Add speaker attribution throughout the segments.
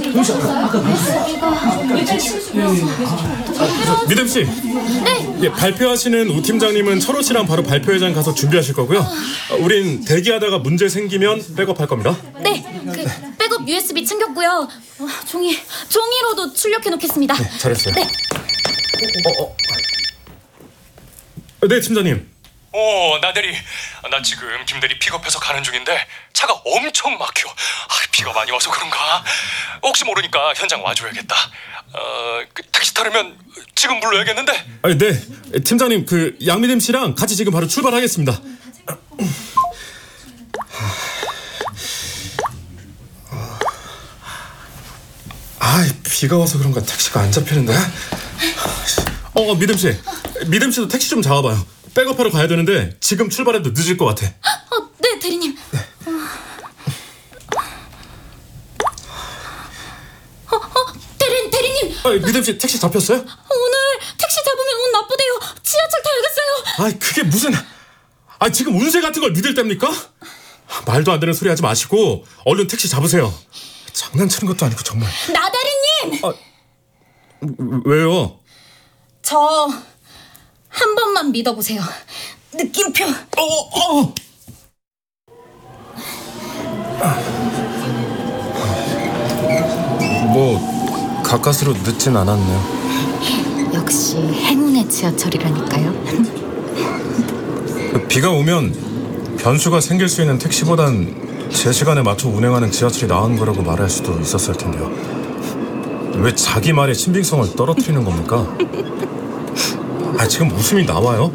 Speaker 1: 믿음 씨.
Speaker 2: 네.
Speaker 1: 예, 발표하시는 우 팀장님은 철호 씨랑 바로 발표회장 가서 준비하실 거고요. 우린 대기하다가 문제 생기면 백업할 겁니다.
Speaker 2: 네. 백업 USB 챙겼고요. 종이로도 출력해 놓겠습니다.
Speaker 1: 네, 잘했어요.
Speaker 2: 네.
Speaker 1: 네, 팀장님.
Speaker 3: 나대리. 나 지금 김대리 픽업해서 가는 중인데 차가 엄청 막혀. 비가 많이 와서 그런가? 혹시 모르니까 현장 와줘야겠다. 택시 타려면 지금 불러야겠는데?
Speaker 1: 네, 팀장님 양미림 씨랑 같이 지금 바로 출발하겠습니다. 비가 와서 그런가 택시가 안 잡히는데. 믿음 씨도 택시 좀 잡아봐요. 백업하러 가야 되는데 지금 출발해도 늦을 것 같아.
Speaker 2: 네, 대리님. 네. 대리님.
Speaker 1: 믿음 씨 택시 잡혔어요?
Speaker 2: 오늘 택시 잡으면 운 나쁘대요. 지하철 타야겠어요.
Speaker 1: 그게 무슨... 지금 운세 같은 걸 믿을 때입니까? 말도 안 되는 소리 하지 마시고 얼른 택시 잡으세요. 장난치는 것도 아니고 정말.
Speaker 2: 나대리님.
Speaker 1: 왜요?
Speaker 2: 저 한 번만 믿어보세요. 느낌표.
Speaker 1: 뭐 가까스로 늦진 않았네요.
Speaker 2: 역시 행운의 지하철이라니까요.
Speaker 1: 비가 오면 변수가 생길 수 있는 택시보단 제 시간에 맞춰 운행하는 지하철이 나은 거라고 말할 수도 있었을 텐데요. 왜 자기 말에 신빙성을 떨어뜨리는 겁니까? 지금 웃음이 나와요?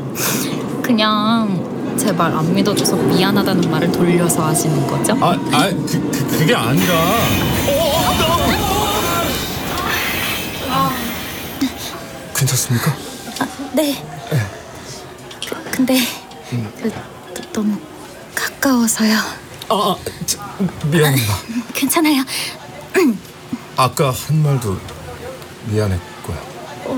Speaker 2: 그냥 제 말 안 믿어줘서 미안하다는 말을 돌려서 하시는 거죠?
Speaker 1: 그게 아니라... 괜찮습니까?
Speaker 2: 네. 근데 너무 가까워서요.
Speaker 1: 미안합니다.
Speaker 2: 괜찮아요.
Speaker 1: 아까 한 말도 미안했고요.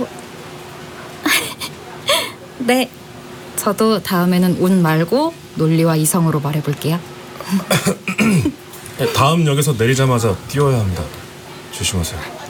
Speaker 2: 네. 저도 다음에는 운 말고 논리와 이성으로 말해볼게요.
Speaker 1: 다음 역에서 내리자마자 뛰어야 합니다. 조심하세요.